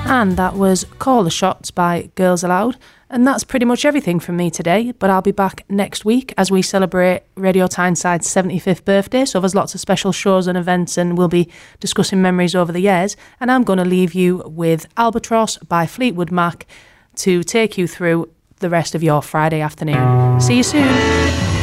And that was Call the Shots by Girls Aloud. And that's pretty much everything from me today, but I'll be back next week as we celebrate Radio Tynesyde's 75th birthday, so there's lots of special shows and events and we'll be discussing memories over the years. And I'm going to leave you with Albatross by Fleetwood Mac to take you through the rest of your Friday afternoon. See you soon.